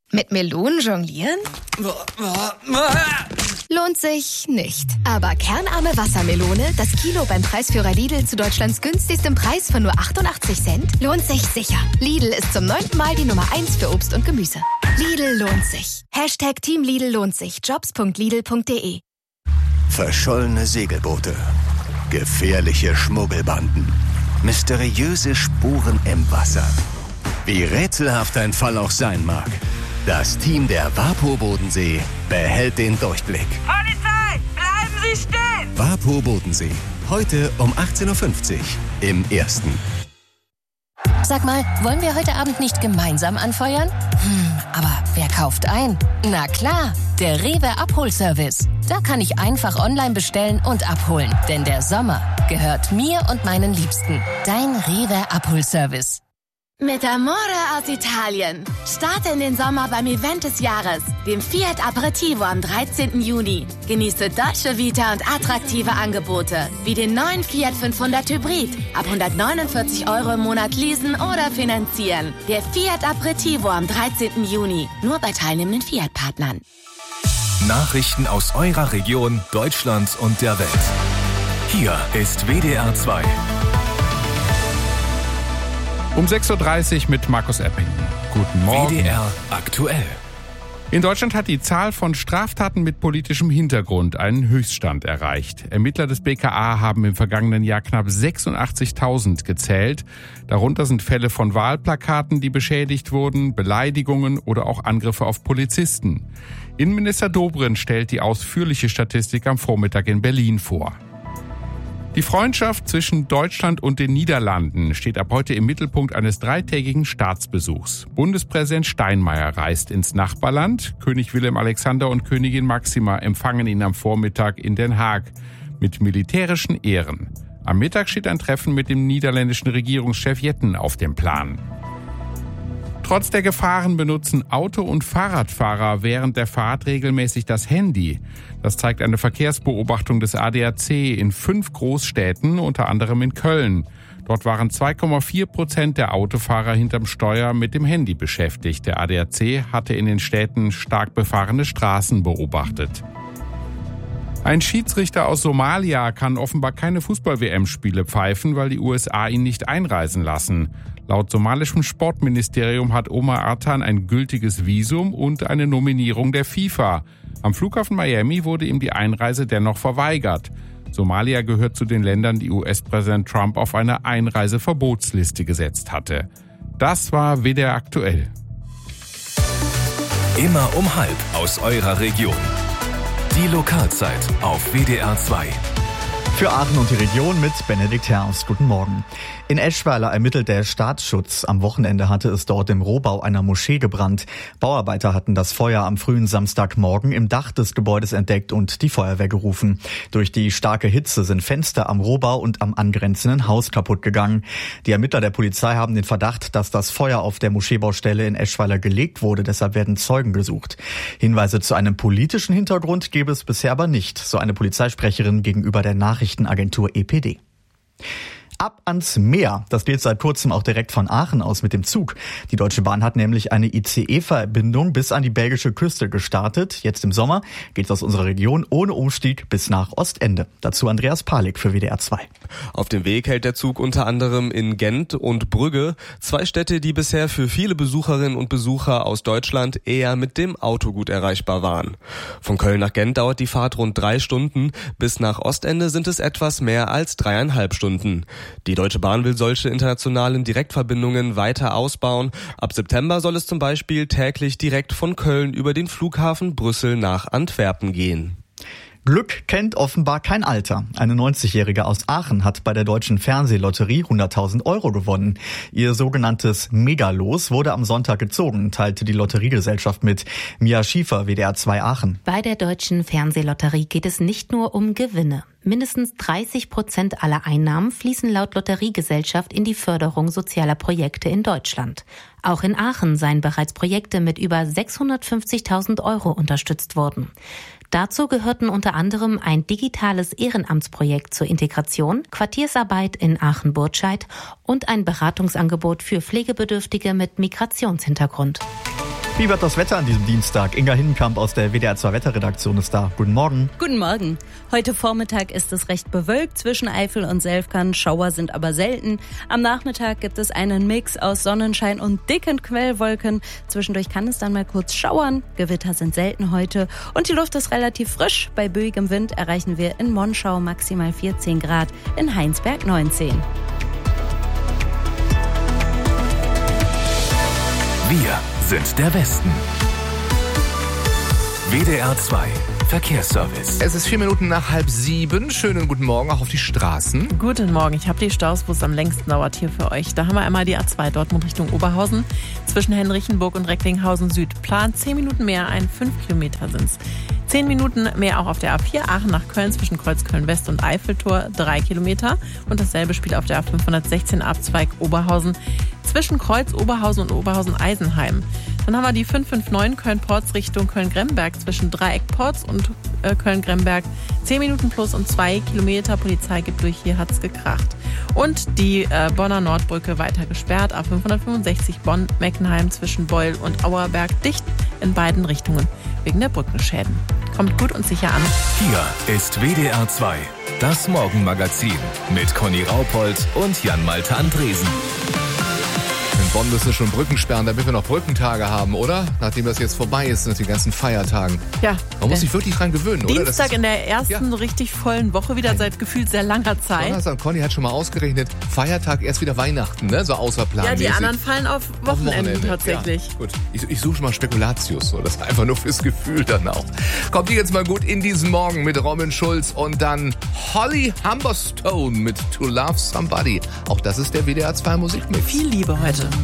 Mit Melonen jonglieren? Lohnt sich nicht. Aber kernarme Wassermelone, das Kilo beim Preisführer Lidl zu Deutschlands günstigstem Preis von nur 88 Cent, lohnt sich sicher. Lidl ist zum 9. Mal die Nummer 1 für Obst und Gemüse. Lidl lohnt sich. #Team Lidl lohnt sich. Jobs.lidl.de. Verschollene Segelboote, gefährliche Schmuggelbanden, mysteriöse Spuren im Wasser. Wie rätselhaft ein Fall auch sein mag, das Team der WaPo Bodensee behält den Durchblick. Polizei, bleiben Sie stehen! WaPo Bodensee, heute um 18.50 Uhr im Ersten. Sag mal, wollen wir heute Abend nicht gemeinsam anfeuern? Aber wer kauft ein? Na klar, der Rewe Abholservice. Da kann ich einfach online bestellen und abholen. Denn der Sommer gehört mir und meinen Liebsten. Dein Rewe Abholservice. Mit Amore aus Italien. Starte in den Sommer beim Event des Jahres, dem Fiat Aperitivo am 13. Juni. Genieße Dolce Vita und attraktive Angebote, wie den neuen Fiat 500 Hybrid. Ab 149 € im Monat leasen oder finanzieren. Der Fiat Aperitivo am 13. Juni. Nur bei teilnehmenden Fiat-Partnern. Nachrichten aus eurer Region, Deutschland und der Welt. Hier ist WDR 2. Um 6.30 Uhr mit Markus Epping. Guten Morgen. WDR aktuell. In Deutschland hat die Zahl von Straftaten mit politischem Hintergrund einen Höchststand erreicht. Ermittler des BKA haben im vergangenen Jahr knapp 86.000 gezählt. Darunter sind Fälle von Wahlplakaten, die beschädigt wurden, Beleidigungen oder auch Angriffe auf Polizisten. Innenminister Dobrindt stellt die ausführliche Statistik am Vormittag in Berlin vor. Die Freundschaft zwischen Deutschland und den Niederlanden steht ab heute im Mittelpunkt eines 3-tägigen Staatsbesuchs. Bundespräsident Steinmeier reist ins Nachbarland. König Willem Alexander und Königin Máxima empfangen ihn am Vormittag in Den Haag mit militärischen Ehren. Am Mittag steht ein Treffen mit dem niederländischen Regierungschef Jetten auf dem Plan. Trotz der Gefahren benutzen Auto- und Fahrradfahrer während der Fahrt regelmäßig das Handy. Das zeigt eine Verkehrsbeobachtung des ADAC in 5 Großstädten, unter anderem in Köln. Dort waren 2,4% der Autofahrer hinterm Steuer mit dem Handy beschäftigt. Der ADAC hatte in den Städten stark befahrene Straßen beobachtet. Ein Schiedsrichter aus Somalia kann offenbar keine Fußball-WM-Spiele pfeifen, weil die USA ihn nicht einreisen lassen. Laut somalischem Sportministerium hat Omar Artan ein gültiges Visum und eine Nominierung der FIFA. Am Flughafen Miami wurde ihm die Einreise dennoch verweigert. Somalia gehört zu den Ländern, die US-Präsident Trump auf eine Einreiseverbotsliste gesetzt hatte. Das war WDR aktuell. Immer um 12:30 aus eurer Region. Die Lokalzeit auf WDR 2. Für Aachen und die Region mit Benedikt Herms. Guten Morgen. In Eschweiler ermittelt der Staatsschutz. Am Wochenende hatte es dort im Rohbau einer Moschee gebrannt. Bauarbeiter hatten das Feuer am frühen Samstagmorgen im Dach des Gebäudes entdeckt und die Feuerwehr gerufen. Durch die starke Hitze sind Fenster am Rohbau und am angrenzenden Haus kaputt gegangen. Die Ermittler der Polizei haben den Verdacht, dass das Feuer auf der Moscheebaustelle in Eschweiler gelegt wurde. Deshalb werden Zeugen gesucht. Hinweise zu einem politischen Hintergrund gäbe es bisher aber nicht, so eine Polizeisprecherin gegenüber der Nachrichtenagentur EPD. Ab ans Meer. Das geht seit kurzem auch direkt von Aachen aus mit dem Zug. Die Deutsche Bahn hat nämlich eine ICE-Verbindung bis an die belgische Küste gestartet. Jetzt im Sommer geht es aus unserer Region ohne Umstieg bis nach Ostende. Dazu Andreas Palik für WDR 2. Auf dem Weg hält der Zug unter anderem in Gent und Brügge, 2 Städte, die bisher für viele Besucherinnen und Besucher aus Deutschland eher mit dem Auto gut erreichbar waren. Von Köln nach Gent dauert die Fahrt rund 3 Stunden. Bis nach Ostende sind es etwas mehr als 3,5 Stunden. Die Deutsche Bahn will solche internationalen Direktverbindungen weiter ausbauen. Ab September soll es zum Beispiel täglich direkt von Köln über den Flughafen Brüssel nach Antwerpen gehen. Glück kennt offenbar kein Alter. Eine 90-Jährige aus Aachen hat bei der Deutschen Fernsehlotterie 100.000 € gewonnen. Ihr sogenanntes Megalos wurde am Sonntag gezogen, teilte die Lotteriegesellschaft mit. Mia Schiefer, WDR 2 Aachen. Bei der Deutschen Fernsehlotterie geht es nicht nur um Gewinne. Mindestens 30% aller Einnahmen fließen laut Lotteriegesellschaft in die Förderung sozialer Projekte in Deutschland. Auch in Aachen seien bereits Projekte mit über 650.000 € unterstützt worden. Dazu gehörten unter anderem ein digitales Ehrenamtsprojekt zur Integration, Quartiersarbeit in Aachen-Burtscheid und ein Beratungsangebot für Pflegebedürftige mit Migrationshintergrund. Wie wird das Wetter an diesem Dienstag? Inga Hinnenkamp aus der WDR 2 Wetterredaktion ist da. Guten Morgen. Guten Morgen. Heute Vormittag ist es recht bewölkt zwischen Eifel und Selfkern. Schauer sind aber selten. Am Nachmittag gibt es einen Mix aus Sonnenschein und dicken Quellwolken. Zwischendurch kann es dann mal kurz schauern. Gewitter sind selten heute. Und die Luft ist relativ frisch. Bei böigem Wind erreichen wir in Monschau maximal 14 Grad, in Heinsberg 19. Wir sind der Westen. WDR 2 Verkehrsservice. Es ist 4 Minuten nach 6:30. Schönen guten Morgen auch auf die Straßen. Guten Morgen. Ich habe die Staus, wo es am längsten dauert hier für euch. Da haben wir einmal die A2 Dortmund Richtung Oberhausen. Zwischen Henrichenburg und Recklinghausen Süd. Plan 10 Minuten mehr, 5 Kilometer sind's. 10 Minuten mehr auch auf der A4 Aachen nach Köln zwischen Kreuzköln West und Eiffeltor 3 Kilometer. Und dasselbe spielt auf der A516 Abzweig Oberhausen zwischen Kreuz Oberhausen und Oberhausen-Eisenheim. Dann haben wir die 559 Köln-Porz Richtung Köln-Gremberg zwischen Dreieck-Porz und Köln-Gremberg. 10 Minuten plus und 2 Kilometer. Polizei gibt durch, hier hat's gekracht. Und die Bonner Nordbrücke weiter gesperrt. A565 Bonn-Meckenheim zwischen Beul und Auerberg dicht in beiden Richtungen wegen der Brückenschäden. Kommt gut und sicher an. Hier ist WDR 2, das Morgenmagazin mit Conny Raupold und Jan-Malte Andresen. In Bonn müssen wir schon Brücken sperren, damit wir noch Brückentage haben, oder? Nachdem das jetzt vorbei ist mit den ganzen Feiertagen. Ja. Man muss sich wirklich dran gewöhnen, oder? Dienstag in der ersten richtig vollen Woche wieder seit gefühlt sehr langer Zeit. Donnerstag, Conny hat schon mal ausgerechnet, Feiertag erst wieder Weihnachten, ne? So außerplanmäßig. Ja, die anderen fallen auf Wochenenden tatsächlich. Ja, gut. Ich suche schon mal Spekulatius, so. Das ist einfach nur fürs Gefühl dann auch. Kommt ihr jetzt mal gut in diesen Morgen mit Robin Schulz und dann Holly Humberstone mit To Love Somebody. Auch das ist der WDR 2 Musikmix. Viel Liebe heute.